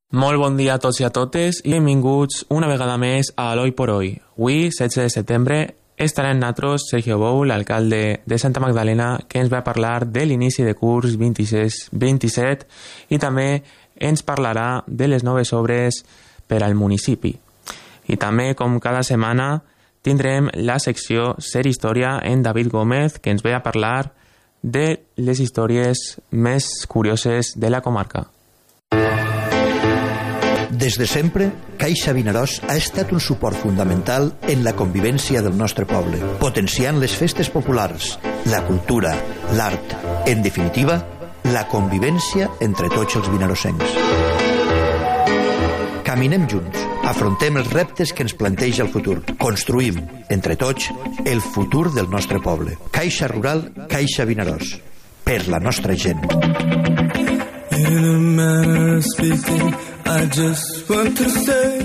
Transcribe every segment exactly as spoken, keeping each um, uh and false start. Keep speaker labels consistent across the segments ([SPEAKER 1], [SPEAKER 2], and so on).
[SPEAKER 1] Molt bon dia a tots i a totes i benvinguts una vegada més a l'Oi por Hoy. Avui, setze de setembre, estarà amb nosaltres Sergio Bou, l'alcalde de Santa Magdalena, que ens va parlar de l'inici de curs vint-i-sis vint-i-set i també ens parlarà de les noves obres per al municipi. I també, com cada setmana, tindrem la secció Ser Història en David Gómez, que ens ve a parlar de les històries més curioses de la comarca.
[SPEAKER 2] Des de sempre, Caixa Vinaròs ha estat un suport fundamental en la convivència del nostre poble, potenciant les festes populars, la cultura, l'art, en definitiva, la convivència entre tots els vinarossencs. Caminem junts, afrontem els reptes que ens planteja el futur, construïm, entre tots, el futur del nostre poble. Caixa Rural, Caixa Vinaròs, per la nostra gent. In a manner of speaking, I just want to say.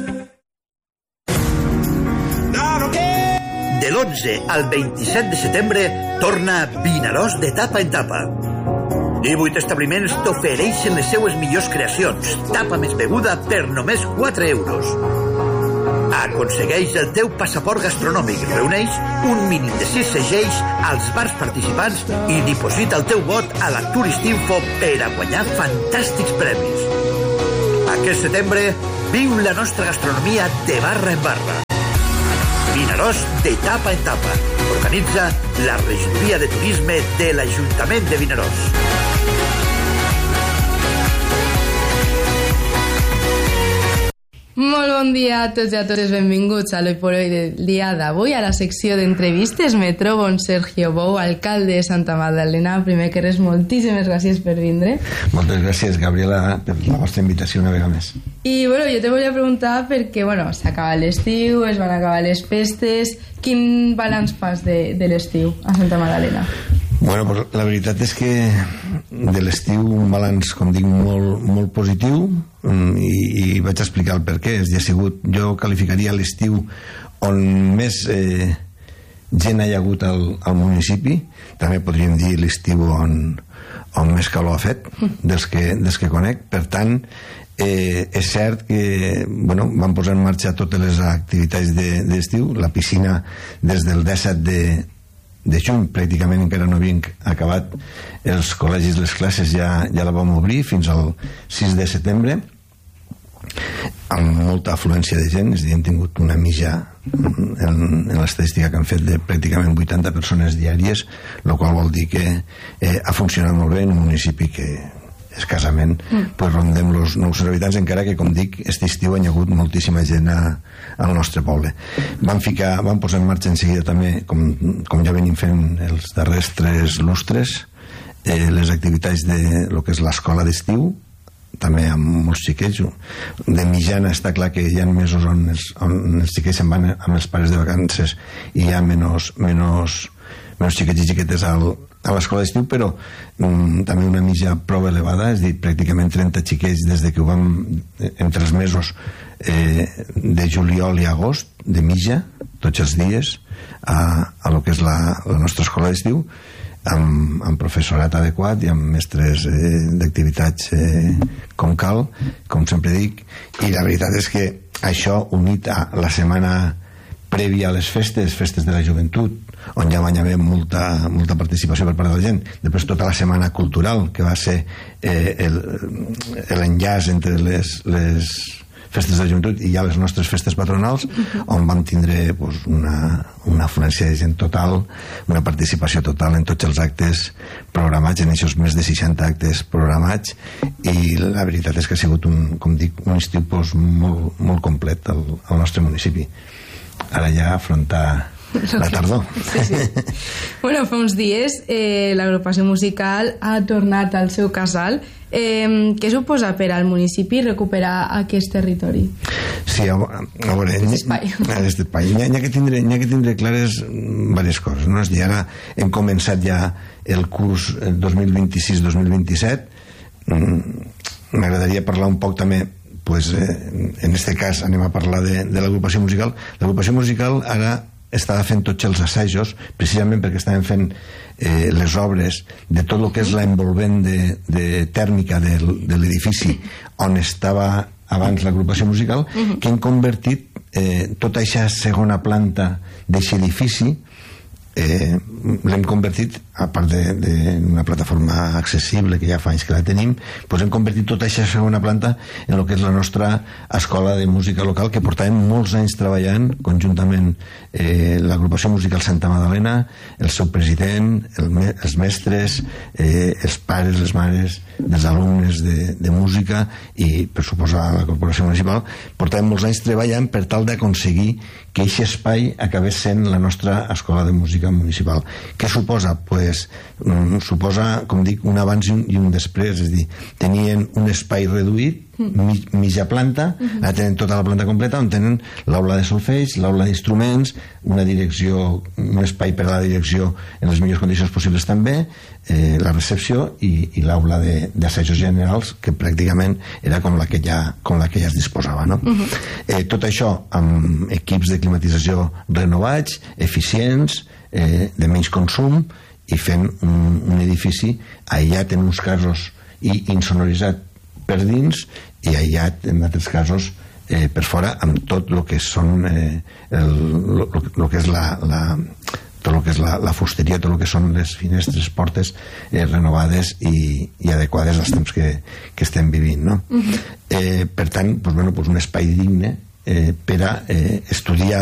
[SPEAKER 2] De l'onze al vint-i-set de setembre torna Vinaròs de tapa en tapa. divuit establiments t'ofereixen les seues millors creacions. Tapa més beguda per només quatre euros. Aconsegueix el teu passaport gastronòmic, reuneix un mínim de sis segells als bars participants i diposita el teu vot a la Turistinfo per a guanyar fantàstics premis. Aquest setembre viu la nostra gastronomia de barra en barra. Vinaròs de tapa en tapa. Organitza la regidoria de turisme de l'Ajuntament de Vinaròs.
[SPEAKER 3] Molt bon dia a tots i a totes, benvinguts a l'Oi por Hoy del dia d'avui, a la secció d'entrevistes. Me trobo amb Sergio Bou, alcalde de Santa Magdalena. Primer que res, moltíssimes gràcies per vindre.
[SPEAKER 4] Moltes gràcies, Gabriela, per la vostra invitació una vegada més.
[SPEAKER 3] I, bueno, jo te volia preguntar perquè, bueno, s'acaba l'estiu, es van acabar les festes. Quin balanç fas de, de l'estiu a Santa Magdalena?
[SPEAKER 4] Bueno, pues la veritat és que de l'estiu un balanç, com dic, molt, molt positiu i, i vaig explicar el per què. Ha sigut, jo qualificaria l'estiu on més eh, gent hi ha hagut al, al municipi. També podríem dir l'estiu on, on més calor ha fet dels que, dels que conec. Per tant, eh, és cert que bueno, van posar en marxa totes les activitats de, de l'estiu. La piscina des del disset de de juny, pràcticament encara no havien acabat els col·legis, les classes ja, ja la vam obrir fins al sis de setembre amb molta afluència de gent, és a dir, hem tingut una mitja en, en l'estadística que han fet de pràcticament vuitanta persones diàries, el qual vol dir que eh, ha funcionat molt bé en un municipi que escassament mm. pues rondem els nou-cents habitants, encara que, com dic, aquest estiu hi ha hagut moltíssima gent a, al nostre poble. Van ficar, van posar en marxa en seguida també, com, com ja venim fent els darrers tres lustres, eh, les activitats de lo que és l'escola d'estiu, també amb molts xiquets. De mitjana està clar que hi ha mesos on els, on els xiquets se'n van amb els pares de vacances i hi ha menys, menys, menys xiquets i xiquetes al a l'escola d'estiu, però um, també una mitja prou elevada, és a dir, pràcticament trenta xiquets des de que ho vam entre els mesos eh, de juliol i agost, de mitja, tots els dies a, a lo que és la, la nostra escola d'estiu, amb, amb professorat adequat i amb mestres eh, d'activitats eh, com cal, com sempre dic, i la veritat és que això unit a la setmana prèvia a les festes, festes de la joventut, on ja va haver molta, molta participació per part de la gent. Després tota la setmana cultural, que va ser eh, l'enllaç entre les, les festes de la joventut i ja les nostres festes patronals, on vam tindre pues, una, una afluència de gent total, una participació total en tots els actes programats, en aquests més de seixanta actes programats, i la veritat és que ha sigut un, com dic, un estiu pues, molt, molt complet al, al nostre municipi. Ara ja afrontar la tardor.
[SPEAKER 3] Sí, sí. Bueno, fa uns dies eh, l'agrupació musical ha tornat al seu casal. Eh, què suposa per al municipi recuperar aquest territori?
[SPEAKER 4] Sí, a, a veure, aquest espai. Aquest espai. N'hi ha, que tindre, n'hi ha que tindre clares diverses coses, no? És dir, ara hem començat ja el curs dos mil vint-i-sis dos mil vint-i-set. M'agradaria parlar un poc també, pues, eh, en este cas anem a parlar de, de l'agrupació musical. L'agrupació musical ara estava fent tots els assajos precisament perquè estaven fent eh, les obres de tot el que és l'envolvent de, de tèrmica de, de l'edifici on estava abans l'agrupació musical, uh-huh. que hem convertit eh, tota aquesta segona planta d'aquest edifici, eh, l'hem convertit, a part d'una plataforma accessible que ja fa anys que la tenim, doncs hem convertit tota aquesta segona planta en el que és la nostra escola de música local, que portàvem molts anys treballant conjuntament eh, l'agrupació musical Santa Magdalena, el seu president, el me els mestres, eh, els pares, les mares dels alumnes de, de música i, per suposar, la corporació municipal. Portàvem molts anys treballant per tal d'aconseguir que aquest espai acabés sent la nostra escola de música municipal. Què suposa? Pues, mm, suposa, com dic, un abans i un, i un després, és a dir, tenien un espai reduït, mi, mitja planta, ara tenen tota la planta completa, on tenen l'aula de solfeig, l'aula d'instruments, una direcció, un espai per a la direcció en les millors condicions possibles també, eh, la recepció i, i l'aula d'assajos generals, que pràcticament era com la que ja, com la que ja es disposava, no? Uh-huh. eh, tot això amb equips de climatització renovats, eficients, eh, de menys consum, i fent un, un edifici aïllat en uns casos i insonoritzat per dins i aïllat en altres casos eh, per fora, amb tot el que són eh, el, lo, lo que és la, la tot el que és la, la fusteria, tot el que són les finestres, portes eh, renovades i, i adequades als temps que, que estem vivint, no? Uh-huh. eh, per tant, pues, bueno, pues un espai digne eh, per a eh, estudiar